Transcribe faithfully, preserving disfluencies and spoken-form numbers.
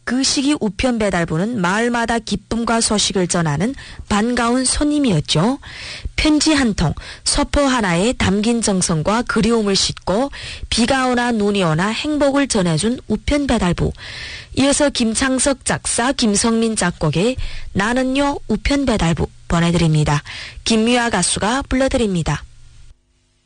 그 시기 우편 배달부는 마을마다 기쁨과 소식을 전하는 반가운 손님이었죠. 편지 한 통, 서포 하나에 담긴 정성과 그리움을 싣고 비가 오나 눈이 오나 행복을 전해준 우편 배달부. 이어서 김창석 작사, 김성민 작곡의 나는요 우편 배달부 보내드립니다. 김미화 가수가 불러드립니다.